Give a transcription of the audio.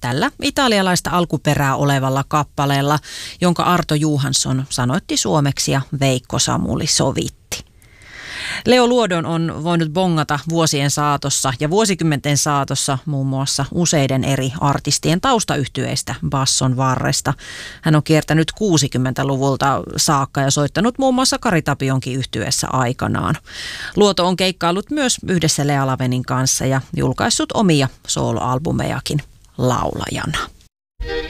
tällä italialaista alkuperää olevalla kappaleella, jonka Arto Johansson sanoitti suomeksi ja Veikko Samuli sovitti. Leo Luodon on voinut bongata vuosien saatossa ja vuosikymmenten saatossa muun muassa useiden eri artistien taustayhtyeistä basson varresta. Hän on kiertänyt 60-luvulta saakka ja soittanut muun muassa Kari Tapionkin yhtyeessä aikanaan. Luoto on keikkaillut myös yhdessä Lea Lavenin kanssa ja julkaissut omia soloalbumejakin laulajana.